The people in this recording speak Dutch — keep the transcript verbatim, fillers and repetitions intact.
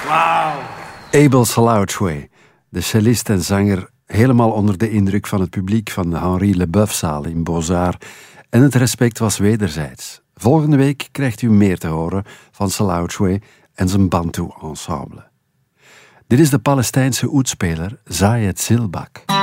Wauw. Abel Slouchway, de cellist en zanger, helemaal onder de indruk van het publiek van de Henri Leboeufzaal in Beaux-Arts. En het respect was wederzijds. Volgende week krijgt u meer te horen van Slouchway en zijn Bantu Ensemble. Dit is de Palestijnse oetspeler Zayed Silbak.